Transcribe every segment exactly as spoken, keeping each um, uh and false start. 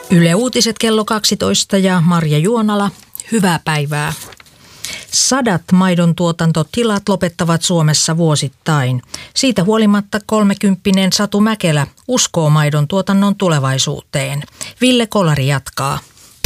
Yle Uutiset kello kaksitoista ja Marja Juonala, hyvää päivää. Sadat maidon tuotantotilat lopettavat Suomessa vuosittain. Siitä huolimatta kolmekymppinen Satu Mäkelä uskoo maidon tuotannon tulevaisuuteen. Ville Kolari jatkaa.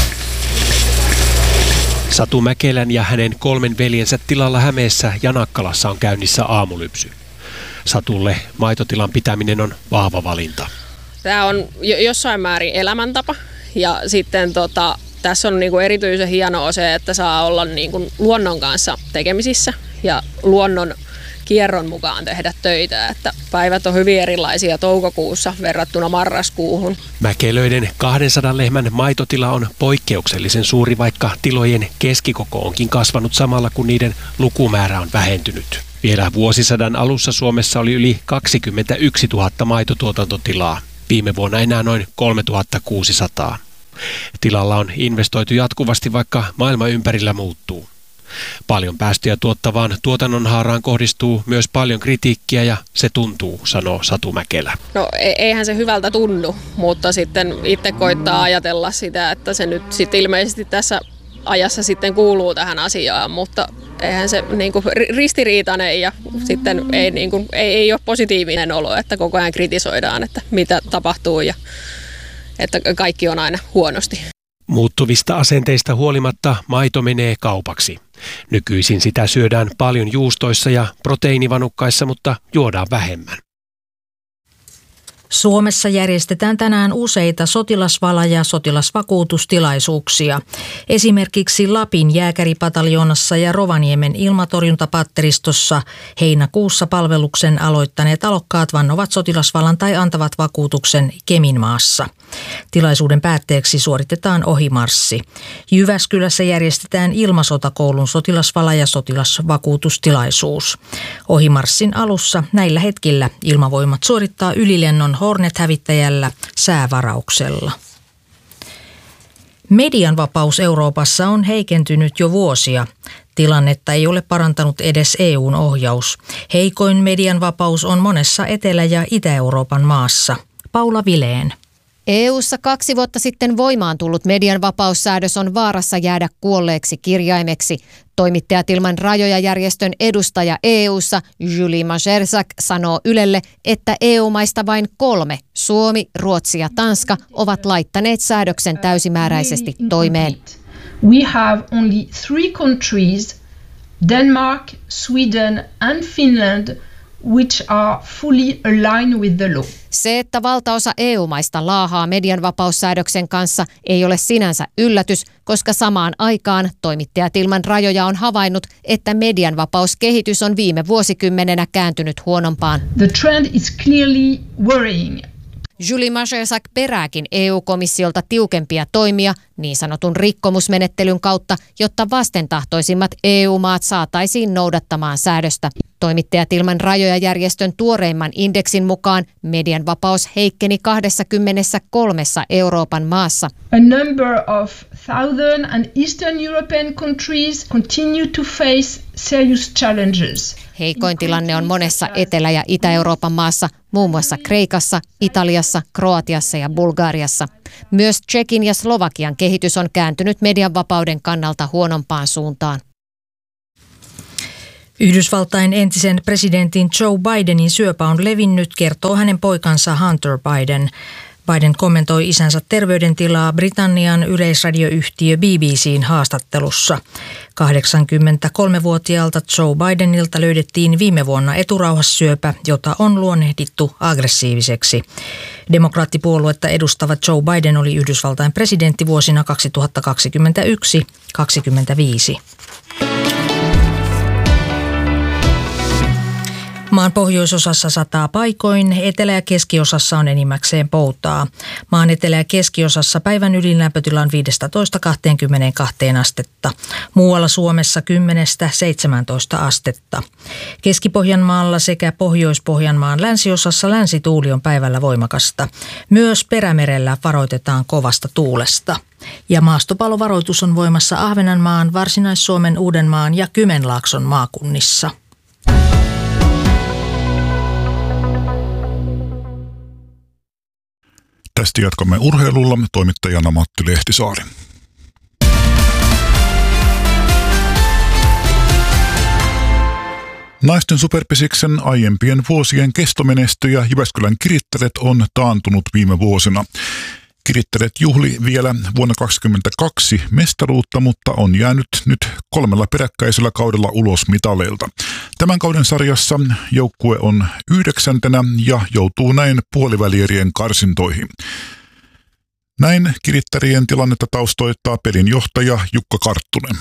Satu Mäkelän ja hänen kolmen veljensä tilalla Hämeessä ja Nakkalassa on käynnissä aamulypsy. Satulle maitotilan pitäminen on vahva valinta. Tämä on jossain määrin elämäntapa ja sitten tota, tässä on niinku erityisen hienoa se, että saa olla niinku luonnon kanssa tekemisissä ja luonnon kierron mukaan tehdä töitä. Että päivät on hyvin erilaisia toukokuussa verrattuna marraskuuhun. Mäkelöiden kahdensadan lehmän maitotila on poikkeuksellisen suuri, vaikka tilojen keskikoko onkin kasvanut samalla kun niiden lukumäärä on vähentynyt. Vielä vuosisadan alussa Suomessa oli yli kaksikymmentäyksituhatta maitotuotantotilaa. Viime vuonna enää noin kolmetuhattakuusisataa. Tilalla on investoitu jatkuvasti, vaikka maailma ympärillä muuttuu. Paljon päästöjä tuottavaan tuotannonhaaraan kohdistuu myös paljon kritiikkiä ja se tuntuu, sanoo Satu Mäkelä. No eihän se hyvältä tunnu, mutta sitten itse koittaa ajatella sitä, että se nyt sit ilmeisesti tässä ajassa sitten kuuluu tähän asiaan, mutta eihän se niin kuin ristiriitainen ja sitten ei, niin kuin, ei, ei ole positiivinen olo, että koko ajan kritisoidaan, että mitä tapahtuu ja että kaikki on aina huonosti. Muuttuvista asenteista huolimatta maito menee kaupaksi. Nykyisin sitä syödään paljon juustoissa ja proteiinivanukkaissa, mutta juodaan vähemmän. Suomessa järjestetään tänään useita sotilasvala- ja sotilasvakuutustilaisuuksia. Esimerkiksi Lapin jääkäripataljoonassa ja Rovaniemen ilmatorjuntapatteristossa heinäkuussa palveluksen aloittaneet alokkaat vannovat sotilasvalan tai antavat vakuutuksen Keminmaassa. Tilaisuuden päätteeksi suoritetaan ohimarssi. Jyväskylässä järjestetään ilmasotakoulun sotilasvala- ja sotilasvakuutustilaisuus. Ohimarssin alussa näillä hetkillä Ilmavoimat suorittaa ylilennon Hornet-hävittäjällä säävarauksella. Median vapaus Euroopassa on heikentynyt jo vuosia. Tilannetta ei ole parantanut edes E U:n ohjaus. Heikoin median vapaus on monessa Etelä- ja Itä-Euroopan maassa. Paula Vileen. E U:ssa kaksi vuotta sitten voimaan tullut median vapaussäädös on vaarassa jäädä kuolleeksi kirjaimeksi. Toimittajat ilman rajoja järjestön edustaja E U:ssa Julie Majersak sanoo Ylelle, että E U-maista vain kolme, Suomi, Ruotsi ja Tanska, ovat laittaneet säädöksen täysimääräisesti toimeen. We have only three countries, Denmark, Sweden and Finland, which are fully aligned with the law. Se, että valtaosa E U-maista laahaa median vapaussäädöksen kanssa, ei ole sinänsä yllätys, koska samaan aikaan Toimittajat ilman rajoja on havainnut, että median vapauskehitys on viime vuosikymmenenä kääntynyt huonompaan. The trend is clearly worrying. Julie Majersak perääkin E U-komissiolta tiukempia toimia niin sanotun rikkomusmenettelyn kautta, jotta vastentahtoisimmat E U-maat saataisiin noudattamaan säädöstä. Toimittajat ilman rajoja järjestön tuoreimman indeksin mukaan median vapaus heikkeni kaksikymmentäkolme Euroopan maassa. A number of southern and eastern European countries continue to face serious challenges. Heikoin tilanne on monessa Etelä- ja Itä-Euroopan maassa, muun muassa Kreikassa, Italiassa, Kroatiassa ja Bulgariassa. Myös Tšekin ja Slovakian kehitys on kääntynyt median vapauden kannalta huonompaan suuntaan. Yhdysvaltain entisen presidentin Joe Bidenin syöpä on levinnyt, kertoo hänen poikansa Hunter Biden. Biden kommentoi isänsä terveydentilaa Britannian yleisradioyhtiö B B C:n haastattelussa. kahdeksankymmentäkolmevuotiaalta Joe Bidenilta löydettiin viime vuonna eturauhassyöpä, jota on luonnehdittu aggressiiviseksi. Demokraattipuoluetta edustava Joe Biden oli Yhdysvaltain presidentti vuosina kaksituhattakaksikymmentäyksi kaksikymmentäviisi. Maan pohjoisosassa sataa paikoin, etelä- ja keskiosassa on enimmäkseen poutaa. Maan etelä- ja keskiosassa päivän ydinlämpötila on viisitoista kaksikymmentäkaksi astetta. Muualla Suomessa kymmenestä seitsemääntoista astetta. Keski-Pohjanmaalla sekä Pohjois-Pohjanmaan länsiosassa länsituuli on päivällä voimakasta. Myös Perämerellä varoitetaan kovasta tuulesta. Ja maastopallovaroitus on voimassa Ahvenanmaan, Varsinais-Suomen, Uudenmaan ja Kymenlaakson maakunnissa. Tästä jatkamme urheilulla, toimittajana Matti Lehtisaari. Naisten superpisiksen aiempien vuosien kestomenestyjä Jyväskylän Kirittäret on taantunut viime vuosina. Kirittäret juhli vielä vuonna kaksikymmentäkaksi mestaruutta, mutta on jäänyt nyt kolmella peräkkäisellä kaudella ulos mitaleilta. Tämän kauden sarjassa joukkue on yhdeksäntenä ja joutuu näin puolivälierien karsintoihin. Näin Kirittärien tilannetta taustoittaa pelin johtaja Jukka Karttunen.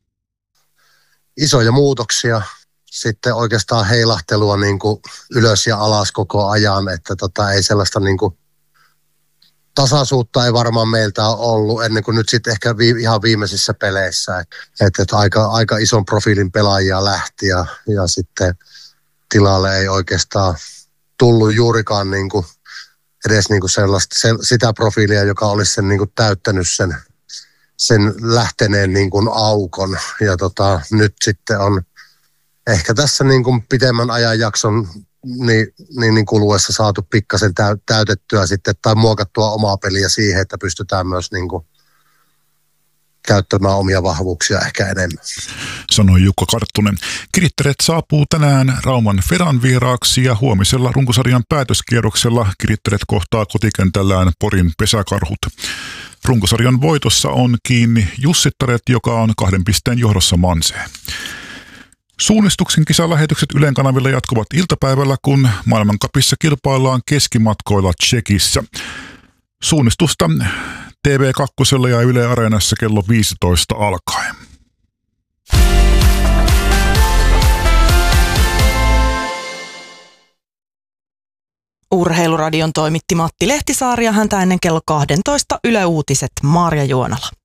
Isoja muutoksia. Sitten oikeastaan heilahtelua niin kuin ylös ja alas koko ajan, että tota, ei sellaista niin kuin tasaisuutta ei varmaan meiltä ole ollut ennen kuin nyt sitten ehkä vi, ihan viimeisissä peleissä. Että et aika, aika ison profiilin pelaajia lähti ja, ja sitten tilalle ei oikeastaan tullut juurikaan niin kuin edes niin kuin sellaista, se, sitä profiilia, joka olisi sen niin kuin täyttänyt sen, sen lähteneen niin kuin aukon. Ja tota, nyt sitten on ehkä tässä niin kuin pitemmän ajanjakson niin, niin, niin kuluessa saatu pikkasen täytettyä sitten tai muokattua omaa peliä siihen, että pystytään myös niin kuin käyttämään omia vahvuuksia ehkä enemmän. Sanoi Jukka Karttunen. Kirittäret saapuu tänään Rauman Feran vieraaksi ja huomisella runkosarjan päätöskierroksella Kirittäret kohtaa kotikentällään Porin Pesäkarhut. Runkosarjan voitossa on kiinni Jussittaret, joka on kahden pisteen johdossa Manseen. Suunnistuksen kisalähetykset Ylen kanavilla jatkuvat iltapäivällä, kun maailmancupissa kilpaillaan keskimatkoilla Tšekissä. Suunnistusta T V kaksi ja Yle Areenassa kello viisitoista alkaen. Urheiluradion toimitti Matti Lehtisaari ja häntä ennen kello kaksitoista Yle Uutiset Marja Juonala.